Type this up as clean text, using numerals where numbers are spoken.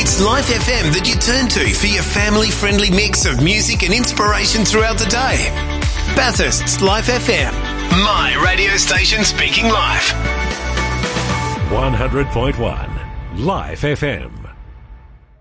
It's Life FM that you turn to for your family-friendly mix of music and inspiration throughout the day. Bathurst's Life FM. My radio station speaking life. 100.1 Life FM.